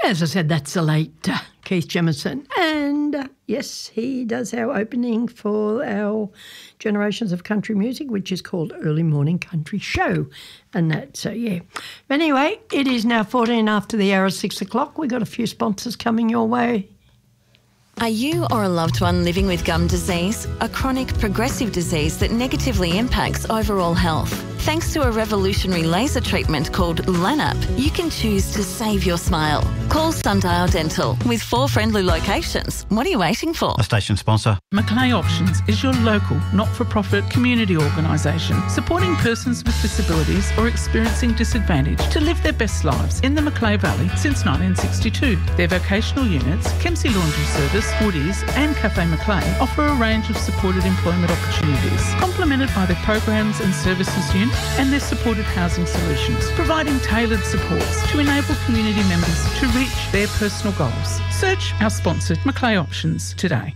As I said, that's the late Keith Jemison. And yes, he does our opening for our Generations of Country Music, which is called Early Morning Country Show. And that, so yeah. But anyway, it is now 14 after the hour of 6 o'clock. We've got a few sponsors coming your way. Are you or a loved one living with gum disease, a chronic progressive disease that negatively impacts overall health? Thanks to a revolutionary laser treatment called LANAP, you can choose to save your smile. Call Sundial Dental with 4 friendly locations. What are you waiting for? A station sponsor. Macleay Options is your local, not-for-profit community organisation supporting persons with disabilities or experiencing disadvantage to live their best lives in the Macleay Valley since 1962. Their vocational units, Kempsey Laundry Service, Woodies and Cafe Macleay offer a range of supported employment opportunities, complemented by their programs and services unit and their supported housing solutions, providing tailored supports to enable community members to reach their personal goals. Search our sponsored Macleay Options today.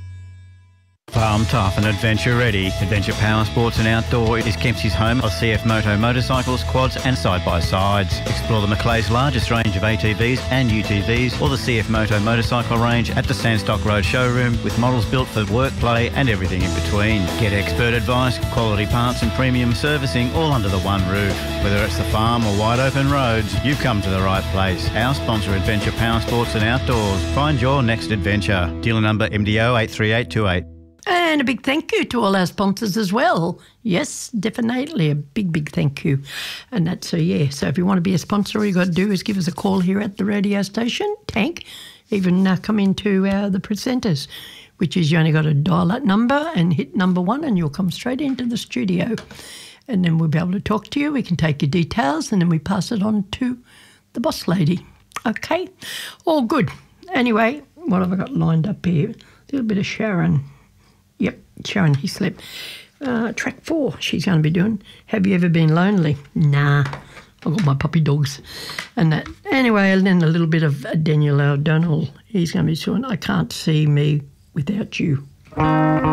Farm tough and adventure ready. Adventure Power Sports and Outdoor is Kempsey's home of CF Moto motorcycles, quads and side-by-sides. Explore the Macleay's largest range of ATVs and UTVs or the CF Moto motorcycle range at the Sandstock Road showroom with models built for work, play and everything in between. Get expert advice, quality parts and premium servicing all under the one roof. Whether it's the farm or wide open roads, you've come to the right place. Our sponsor, Adventure Power Sports and Outdoors. Find your next adventure. Dealer number MDO 83828. And a big thank you to all our sponsors as well. Yes, definitely a big, big thank you. And that's so if you want to be a sponsor, all you got to do is give us a call here at the radio station, Tank, even come into the presenters, which is you only got to dial that number and hit number 1 and you'll come straight into the studio. And then we'll be able to talk to you. We can take your details and then we pass it on to the boss lady. Okay, all good. Anyway, what have I got lined up here? A little bit of Sharon. Yep, Sharon Hislop. Track 4, she's going to be doing Have You Ever Been Lonely? Nah, I've got my puppy dogs and that. Anyway, and then a little bit of Daniel O'Donnell. He's going to be doing I Can't See Me Without You.